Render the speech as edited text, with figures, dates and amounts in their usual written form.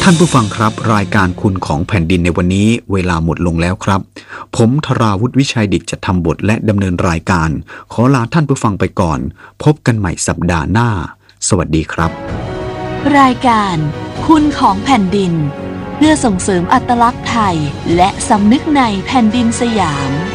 ท่านผู้ฟังครับรายการคุณของแผ่นดินในวันนี้เวลาหมดลงแล้วครับผมธราวุฒิวิชัยดิษฐ์จะทำบทและดำเนินรายการขอลาท่านผู้ฟังไปก่อนพบกันใหม่สัปดาห์หน้าสวัสดีครับรายการคุณของแผ่นดินเพื่อส่งเสริมอัตลักษณ์ไทยและสำนึกในแผ่นดินสยาม